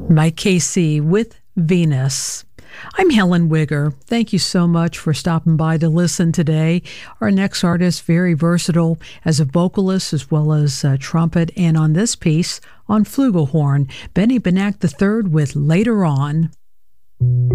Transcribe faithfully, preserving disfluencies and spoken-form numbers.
Mike Casey with Venus. I'm Helen Wigger. Thank you so much for stopping by to listen today. Our next artist, very versatile as a vocalist as well as a trumpet, and on this piece, on flugelhorn, Benny Benack the third with Later On.